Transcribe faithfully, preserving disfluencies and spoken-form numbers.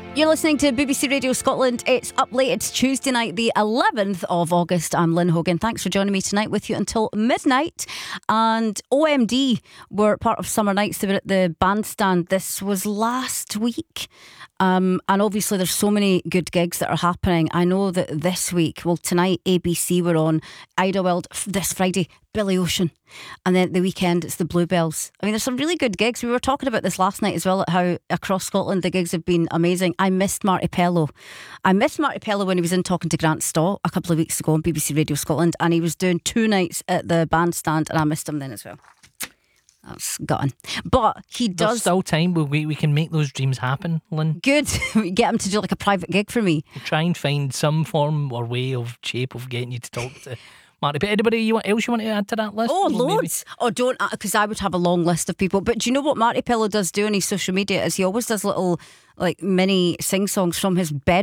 You're listening to B B C Radio Scotland. It's up late. It's Tuesday night, the eleventh of August. I'm Lynn Hogan. Thanks for joining me tonight with you until midnight. And O M D were part of Summer Nights. They were at the bandstand. This was last week. Um, and obviously there's so many good gigs that are happening. I know that this week, well tonight A B C were on, Idlewild this Friday, Billy Ocean, and then at the weekend it's the Bluebells. I mean, there's some really good gigs. We were talking about this last night as well, at how across Scotland the gigs have been amazing. I missed Marty Pellow. I missed Marty Pellow when he was in talking to Grant Stott a couple of weeks ago on B B C Radio Scotland, and he was doing two nights at the bandstand, and I missed him then as well. That's gone. But he does. There's still time. We we can make those dreams happen, Lynn. Good. Get him to do like a private gig for me. We'll try and find some form or way of shape of getting you to talk to Marty. But anybody you want, else you want to add to that list? Oh, Well, loads. maybe. Oh, don't, because I would have a long list of people. But do you know what Marty Pellow does do on his social media? Is he always does little like mini sing songs from his bed.